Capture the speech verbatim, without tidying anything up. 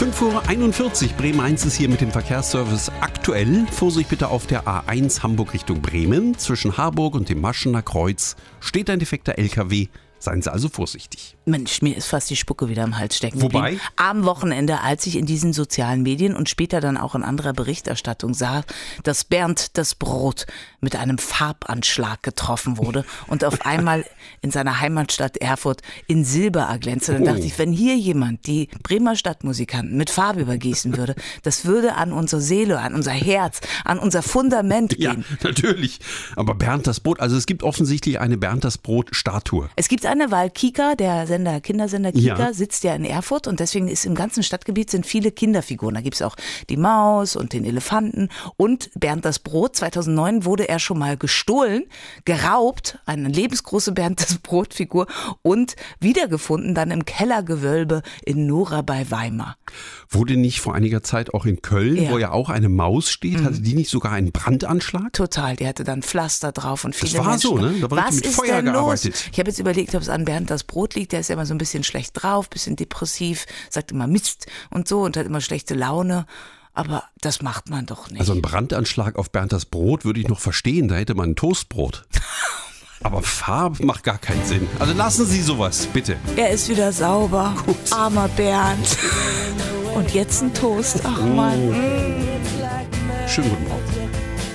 fünf Uhr einundvierzig, Bremen eins ist hier mit dem Verkehrsservice aktuell. Vorsicht bitte auf der A eins Hamburg Richtung Bremen. Zwischen Harburg und dem Maschener Kreuz steht ein defekter L K W. Seien Sie also vorsichtig. Mensch, mir ist fast die Spucke wieder im Hals stecken Wobei? geblieben. Am Wochenende, als ich in diesen sozialen Medien und später dann auch in anderer Berichterstattung sah, dass Bernd das Brot mit einem Farbanschlag getroffen wurde und auf einmal in seiner Heimatstadt Erfurt in Silber erglänzte. Dann dachte ich, wenn hier jemand die Bremer Stadtmusikanten mit Farbe übergießen würde, das würde an unsere Seele, an unser Herz, an unser Fundament gehen. Ja, natürlich. Aber Bernd das Brot, also es gibt offensichtlich eine Bernd das Brot-Statue. Es gibt eine, weil Kika, der Sender, Kindersender Kika, Ja. sitzt ja in Erfurt und deswegen ist im ganzen Stadtgebiet sind viele Kinderfiguren. Da gibt es auch die Maus und den Elefanten und Bernd das Brot. zweitausendneun wurde er schon mal gestohlen, geraubt, eine lebensgroße Bernd das Brot-Figur und wiedergefunden dann im Kellergewölbe in Nora bei Weimar. Wurde nicht vor einiger Zeit auch in Köln, Ja. wo ja auch eine Maus steht, Mhm. hatte die nicht sogar einen Brandanschlag? Total, die hatte dann Pflaster drauf und viele Das war Menschen. so, ne? Da war Was richtig mit ist Feuer denn los? gearbeitet. Ich habe jetzt überlegt, ob es an Bernd das Brot liegt. Der ist ja immer so ein bisschen schlecht drauf, bisschen depressiv, sagt immer Mist und so und hat immer schlechte Laune. Aber das macht man doch nicht. Also ein Brandanschlag auf Bernd das Brot würde ich noch verstehen, da hätte man ein Toastbrot. Aber Farbe macht gar keinen Sinn. Also lassen Sie sowas, bitte. Er ist wieder sauber. Gut. Armer Bernd. Und jetzt ein Toast. Ach Mann. Schönen guten Morgen.